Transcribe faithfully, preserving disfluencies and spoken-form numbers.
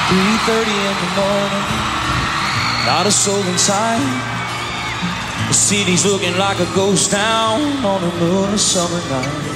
three thirty in the morning, not a soul inside. The city's looking like a ghost town on a moonless summer night.